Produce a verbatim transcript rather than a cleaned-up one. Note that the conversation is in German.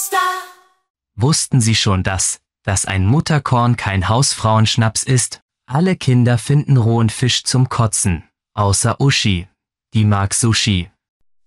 Star. Wussten Sie schon, dass, dass ein Mutterkorn kein Hausfrauenschnaps ist? Alle Kinder finden rohen Fisch zum Kotzen. Außer Uschi. Die mag Sushi.